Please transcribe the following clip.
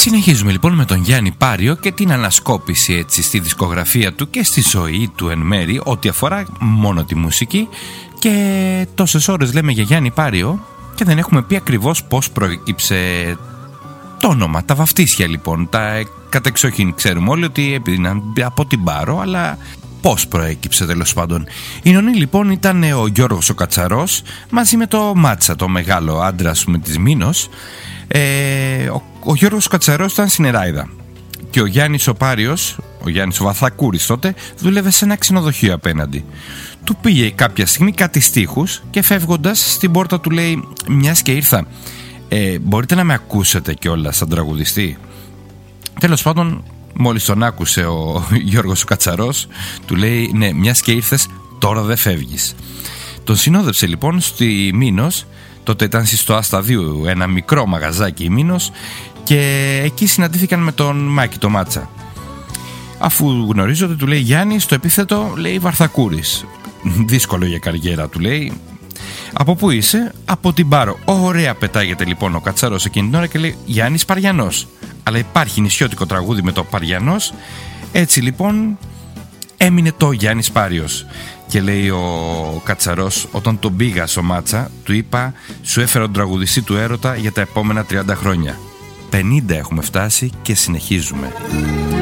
Συνεχίζουμε λοιπόν με τον Γιάννη Πάριο και την ανασκόπηση έτσι στη δισκογραφία του και στη ζωή του εν μέρη, ό,τι αφορά μόνο τη μουσική. Και τόσες ώρες λέμε για Γιάννη Πάριο και δεν έχουμε πει ακριβώς πώς προέκυψε το όνομα, τα βαφτίσια λοιπόν. Τα κατεξοχήν ξέρουμε όλοι ότι έπαιρναν από την Πάρο, αλλά πώς προέκυψε τέλος πάντων? Η νονή λοιπόν ήταν ο Γιώργος ο Κατσαρός μαζί με το Μάτσα, το μεγάλο άντρα με της Μήνος. Ο Γιώργος ο Κατσαρός ήταν στην Εράιδα και ο Γιάννης ο Πάριος, ο Γιάννης ο Βαθακούρης τότε, δούλευε σε ένα ξενοδοχείο απέναντι. Του πήγε κάποια στιγμή κάτι στίχους και φεύγοντας στην πόρτα του λέει: «Μιας και ήρθα, μπορείτε να με ακούσετε κιόλας σαν τραγουδιστή?» Τέλος πάντων, μόλις τον άκουσε ο Γιώργος ο Κατσαρός, του λέει: «Ναι, μιας και ήρθες, τώρα δεν φεύγεις». Τον συνόδευσε λοιπόν στη Μήνος. Τότε ήταν στο Ασταδίου, ένα μικρό μαγαζάκι η Μήνος, και εκεί συναντήθηκαν με τον Μάκη το Μάτσα. Αφού γνωρίζονται, του λέει: «Γιάννη, στο επίθετο», λέει, «Βαρθακούρης. Δύσκολο για καριέρα», του λέει. «Από πού είσαι?» «Από την Πάρο». Ωραία, πετάγεται λοιπόν ο Κατσαρός εκείνη την ώρα και λέει: «Γιάννης Παριανός». Αλλά υπάρχει νησιώτικο τραγούδι με το Παριανός. Έτσι λοιπόν έμεινε το Γιάννης Πάριος. Και λέει ο Κατσαρός, όταν τον πήγα στο Μάτσα, του είπα: «Σου έφερα τον τραγουδιστή του έρωτα για τα επόμενα 30 χρόνια». 50 έχουμε φτάσει και συνεχίζουμε.